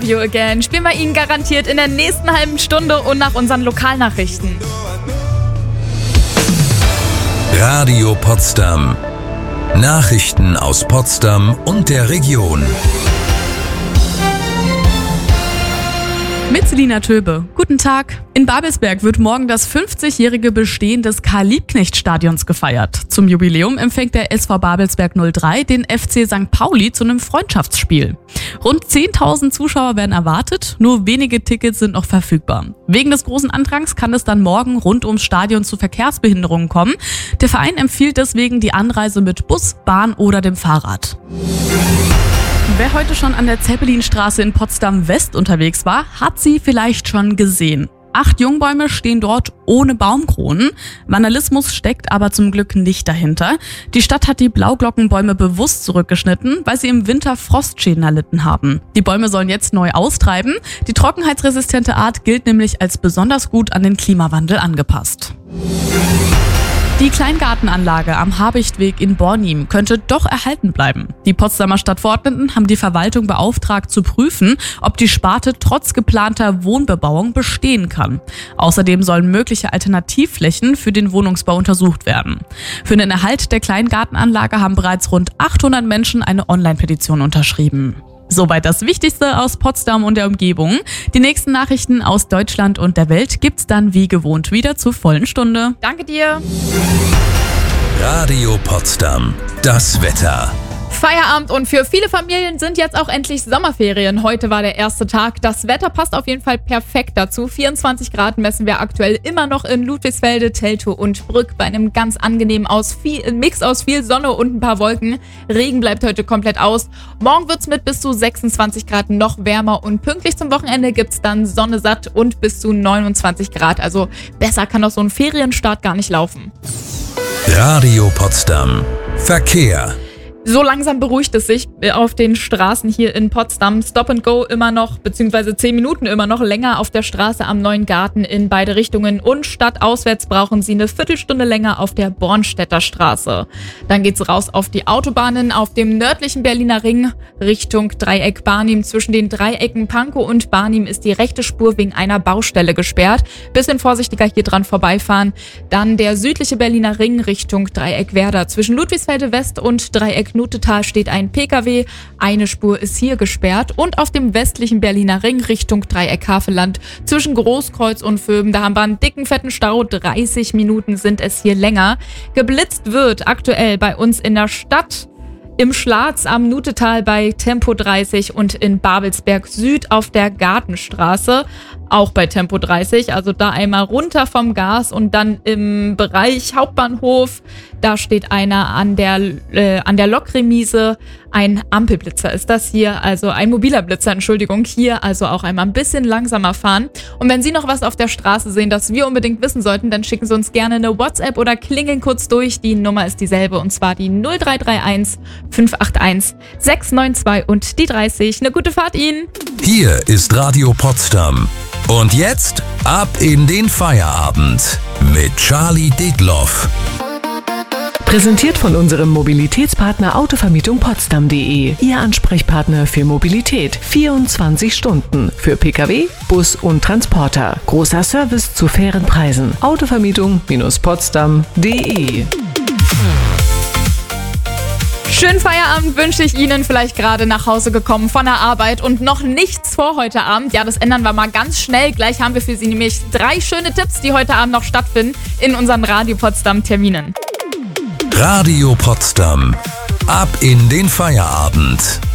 You Again spielen wir Ihnen garantiert in der nächsten halben Stunde und nach unseren Lokalnachrichten. Radio Potsdam. Nachrichten aus Potsdam und der Region. Mit Selina Töbe. Guten Tag. In Babelsberg wird morgen das 50-jährige Bestehen des Karl-Liebknecht-Stadions gefeiert. Zum Jubiläum empfängt der SV Babelsberg 03 den FC St. Pauli zu einem Freundschaftsspiel. Rund 10.000 Zuschauer werden erwartet, nur wenige Tickets sind noch verfügbar. Wegen des großen Andrangs kann es dann morgen rund ums Stadion zu Verkehrsbehinderungen kommen. Der Verein empfiehlt deswegen die Anreise mit Bus, Bahn oder dem Fahrrad. Wer heute schon an der Zeppelinstraße in Potsdam-West unterwegs war, hat sie vielleicht schon gesehen. 8 Jungbäume stehen dort ohne Baumkronen. Vandalismus steckt aber zum Glück nicht dahinter. Die Stadt hat die Blauglockenbäume bewusst zurückgeschnitten, weil sie im Winter Frostschäden erlitten haben. Die Bäume sollen jetzt neu austreiben. Die trockenheitsresistente Art gilt nämlich als besonders gut an den Klimawandel angepasst. Die Kleingartenanlage am Habichtweg in Bornim könnte doch erhalten bleiben. Die Potsdamer Stadtverordneten haben die Verwaltung beauftragt zu prüfen, ob die Sparte trotz geplanter Wohnbebauung bestehen kann. Außerdem sollen mögliche Alternativflächen für den Wohnungsbau untersucht werden. Für den Erhalt der Kleingartenanlage haben bereits rund 800 Menschen eine Online-Petition unterschrieben. Soweit das Wichtigste aus Potsdam und der Umgebung. Die nächsten Nachrichten aus Deutschland und der Welt gibt's dann wie gewohnt wieder zur vollen Stunde. Danke dir. Radio Potsdam. Das Wetter. Feierabend und für viele Familien sind jetzt auch endlich Sommerferien. Heute war der erste Tag. Das Wetter passt auf jeden Fall perfekt dazu. 24 Grad messen wir aktuell immer noch in Ludwigsfelde, Teltow und Brück bei einem ganz angenehmen Mix aus viel Sonne und ein paar Wolken. Regen bleibt heute komplett aus. Morgen wird's mit bis zu 26 Grad noch wärmer und pünktlich zum Wochenende gibt's dann Sonne satt und bis zu 29 Grad. Also besser kann doch so ein Ferienstart gar nicht laufen. Radio Potsdam. Verkehr. So langsam beruhigt es sich auf den Straßen hier in Potsdam. Stop and Go immer noch, beziehungsweise 10 Minuten immer noch länger auf der Straße am Neuen Garten in beide Richtungen. Und stadtauswärts brauchen Sie eine Viertelstunde länger auf der Bornstedter Straße. Dann geht's raus auf die Autobahnen auf dem nördlichen Berliner Ring Richtung Dreieck Barnim. Zwischen den Dreiecken Pankow und Barnim ist die rechte Spur wegen einer Baustelle gesperrt. Bisschen vorsichtiger hier dran vorbeifahren. Dann der südliche Berliner Ring Richtung Dreieck Werder. Zwischen Ludwigsfelde West und Dreieck Nutetal steht ein Pkw, eine Spur ist hier gesperrt und auf dem westlichen Berliner Ring Richtung Dreieck Havelland zwischen Großkreuz und Vöben, da haben wir einen dicken, fetten Stau, 30 Minuten sind es hier länger. Geblitzt wird aktuell bei uns in der Stadt, im Schlatz am Nutetal bei Tempo 30 und in Babelsberg Süd auf der Gartenstraße auch bei Tempo 30, also da einmal runter vom Gas und dann im Bereich Hauptbahnhof, da steht einer an der Lokremise, ein Ampelblitzer ist das hier, also ein mobiler Blitzer, Entschuldigung, hier also auch einmal ein bisschen langsamer fahren. Und wenn Sie noch was auf der Straße sehen, das wir unbedingt wissen sollten, dann schicken Sie uns gerne eine WhatsApp oder klingeln kurz durch, die Nummer ist dieselbe und zwar die 0331 581 692 und die 30. Eine gute Fahrt Ihnen! Hier ist Radio Potsdam. Und jetzt ab in den Feierabend mit Charlie Detloff. Präsentiert von unserem Mobilitätspartner Autovermietung Potsdam.de. Ihr Ansprechpartner für Mobilität. 24 Stunden. Für Pkw, Bus und Transporter. Großer Service zu fairen Preisen. Autovermietung-potsdam.de. Schönen Feierabend wünsche ich Ihnen, vielleicht gerade nach Hause gekommen von der Arbeit und noch nichts vor heute Abend. Ja, das ändern wir mal ganz schnell. Gleich haben wir für Sie nämlich 3 schöne Tipps, die heute Abend noch stattfinden in unseren Radio Potsdam Terminen. Radio Potsdam. Ab in den Feierabend.